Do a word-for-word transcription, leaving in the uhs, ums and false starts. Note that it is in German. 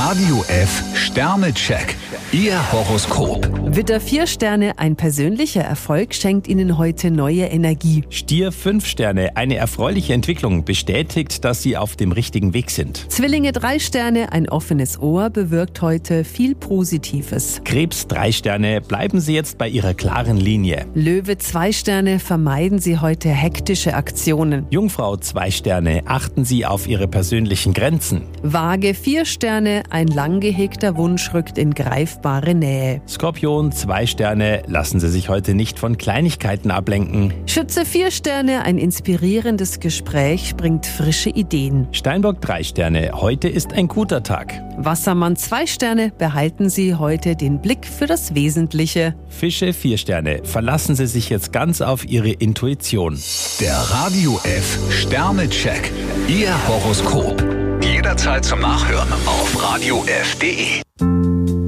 Radio F Sternecheck. Ihr Horoskop. Widder vier Sterne, ein persönlicher Erfolg schenkt Ihnen heute neue Energie. Stier fünf Sterne, eine erfreuliche Entwicklung bestätigt, dass Sie auf dem richtigen Weg sind. Zwillinge drei Sterne, ein offenes Ohr bewirkt heute viel Positives. Krebs drei Sterne, bleiben Sie jetzt bei Ihrer klaren Linie. Löwe zwei Sterne, vermeiden Sie heute hektische Aktionen. Jungfrau zwei Sterne, achten Sie auf Ihre persönlichen Grenzen. Waage vier Sterne, ein lang gehegter Wunsch rückt in greifbare Nähe. Skorpion zwei Sterne, lassen Sie sich heute nicht von Kleinigkeiten ablenken. Schütze vier Sterne, ein inspirierendes Gespräch bringt frische Ideen. Steinbock drei Sterne, heute ist ein guter Tag. Wassermann zwei Sterne, behalten Sie heute den Blick für das Wesentliche. Fische vier Sterne, verlassen Sie sich jetzt ganz auf Ihre Intuition. Der Radio F Sternecheck. Ihr Horoskop. Jederzeit zum Nachhören auf radio f punkt de.